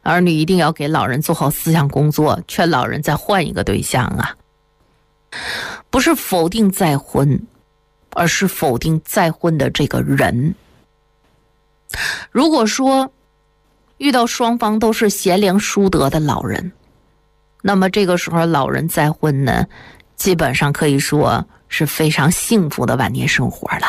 儿女一定要给老人做好思想工作，劝老人再换一个对象啊。不是否定再婚，而是否定再婚的这个人。如果说遇到双方都是贤良淑德的老人，那么这个时候老人再婚呢，基本上可以说是非常幸福的晚年生活了。